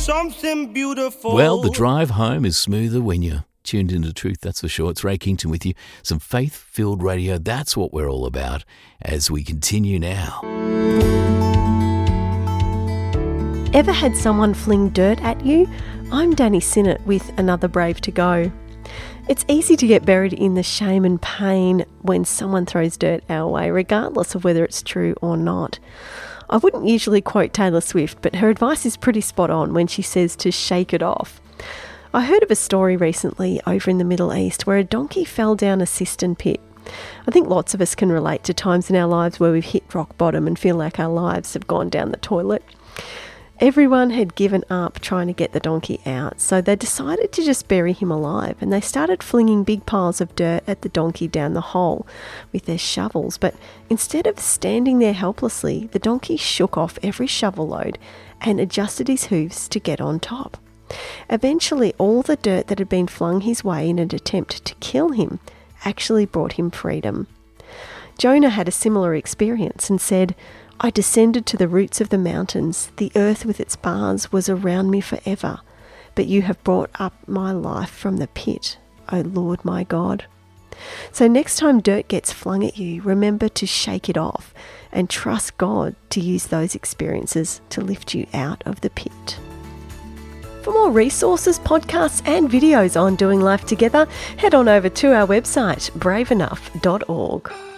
something beautiful. Well, the drive home is smoother when you're tuned into Truth, that's for sure. It's Ray Kington with you. Some faith-filled radio, that's what we're all about as we continue now. Ever had someone fling dirt at you? I'm Danny Sinnott with Another Brave to Go. It's easy to get buried in the shame and pain when someone throws dirt our way, regardless of whether it's true or not. I wouldn't usually quote Taylor Swift, but her advice is pretty spot on when she says to shake it off. I heard of a story recently over in the Middle East where a donkey fell down a cistern pit. I think lots of us can relate to times in our lives where we've hit rock bottom and feel like our lives have gone down the toilet. Everyone had given up trying to get the donkey out, so they decided to just bury him alive, and they started flinging big piles of dirt at the donkey down the hole with their shovels. But instead of standing there helplessly, the donkey shook off every shovel load and adjusted his hooves to get on top. Eventually, all the dirt that had been flung his way in an attempt to kill him actually brought him freedom. Jonah had a similar experience and said, "I descended to the roots of the mountains. The earth with its bars was around me forever. But you have brought up my life from the pit, O Lord my God." So next time dirt gets flung at you, remember to shake it off and trust God to use those experiences to lift you out of the pit. For more resources, podcasts and videos on doing life together, head on over to our website, braveenough.org.